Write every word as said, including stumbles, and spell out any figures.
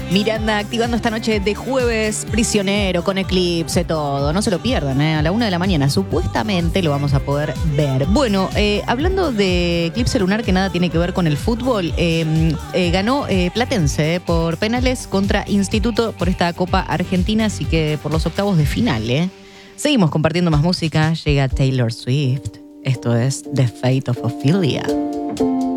Miranda activando esta noche de jueves, Prisionero, con eclipse, todo. No se lo pierdan, ¿eh? A la una de la mañana supuestamente lo vamos a poder ver. Bueno, eh, hablando de eclipse lunar que nada tiene que ver con el fútbol, eh, eh, ganó eh, Platense eh, por penales contra Instituto por esta Copa Argentina, así que por los octavos de final. ¿eh? Seguimos compartiendo más música, llega Taylor Swift. Esto es The Fate of Ophelia.